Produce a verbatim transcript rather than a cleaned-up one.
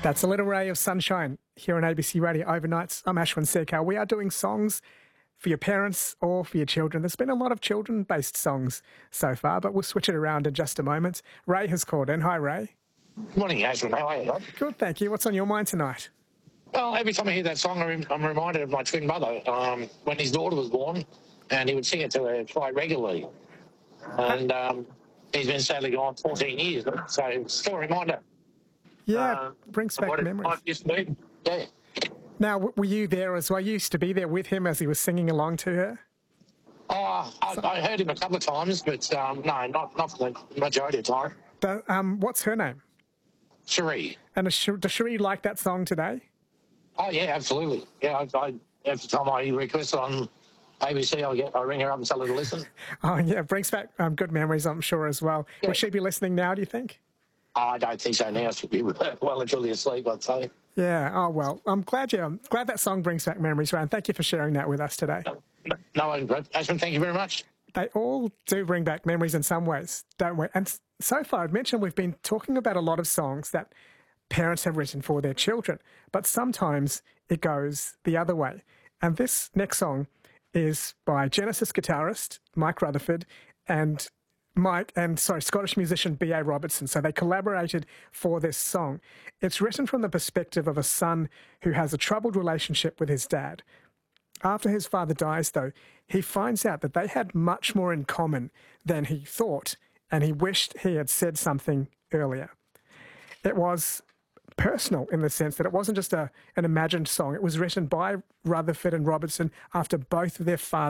That's a little ray of sunshine here on A B C Radio Overnights. I'm Ashwin Sekar. We are doing songs for your parents or for your children. There's been a lot of children-based songs so far, but we'll switch it around in just a moment. Ray has called in. Hi, Ray. Good morning, Ashwin. How are you? Good, thank you. What's on your mind tonight? Well, every time I hear that song, I'm reminded of my twin brother um, when his daughter was born, and he would sing it to her quite regularly. And um, he's been sadly gone fourteen years, so it's still a reminder. Yeah, uh, brings back what memories. It used to be. Yeah. Now, w- were you there as well? You used to be there with him as he was singing along to her? Oh, I, I heard him a couple of times, but um, no, not, not for the majority of the time. The, um, what's her name? Cherie. And does Cher- does Cherie like that song today? Oh, yeah, absolutely. Yeah, I, I, every time I request it on A B C, I, get, I ring her up and tell her to listen. Oh, yeah, brings back um, good memories, I'm sure, as well. Yeah. Will she be listening now, do you think? I don't think so now. She'll be well and truly asleep, I'd say. Yeah, oh, well, I'm glad you, I'm glad that song brings back memories, Ray, and thank you for sharing that with us today. No, no, Ashwin, thank you very much. They all do bring back memories in some ways, don't we? And so far, I've mentioned we've been talking about a lot of songs that parents have written for their children, but sometimes it goes the other way. And this next song is by Genesis guitarist Mike Rutherford and Mike and sorry Scottish musician B A Robertson. So they collaborated for this song. It's written from the perspective of a son who has a troubled relationship with his dad. After his father dies, though, he finds out that they had much more in common than he thought, and he wished he had said something earlier. It was personal in the sense that it wasn't just a, an imagined song. It was written by Rutherford and Robertson after both of their fathers